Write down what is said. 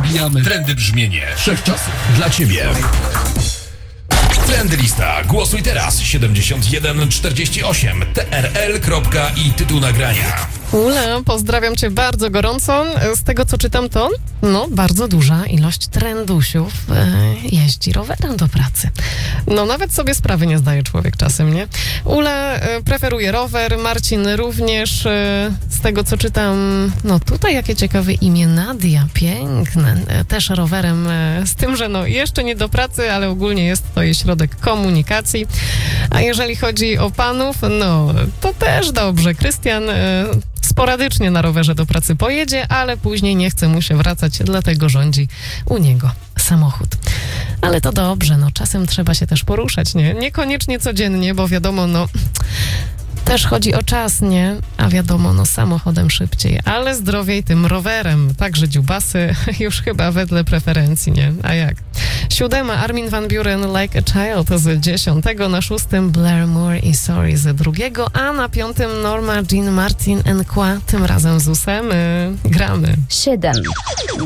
Wbijamy trendy brzmienie wszechczasów dla Ciebie. Trendy lista. Głosuj teraz 7148 TRL. I tytuł nagrania. Ula, pozdrawiam Cię bardzo gorąco. Z tego, co czytam, to bardzo duża ilość trendusiów jeździ rowerem do pracy. Nawet sobie sprawy nie zdaje człowiek czasem, nie? Ula preferuje rower, Marcin również. Z tego, co czytam, tutaj jakie ciekawe imię, Nadia, piękne. Też rowerem, z tym, że jeszcze nie do pracy, ale ogólnie jest to jej środek komunikacji. A jeżeli chodzi o panów, to też dobrze. Krystian sporadycznie na rowerze do pracy pojedzie, ale później nie chce mu się wracać, dlatego rządzi u niego samochód. Ale to dobrze, czasem trzeba się też poruszać, nie? Niekoniecznie codziennie, bo wiadomo, też chodzi o czas, nie? A wiadomo, samochodem szybciej, ale zdrowiej tym rowerem. Także dziubasy już chyba wedle preferencji, nie? A jak? 7. Armin van Buuren, Like a Child z 10. Na 6. Blair Moore i Sorry z 2. A na 5. Norma Jean Martin & Qua, tym razem z 8. Gramy. 7.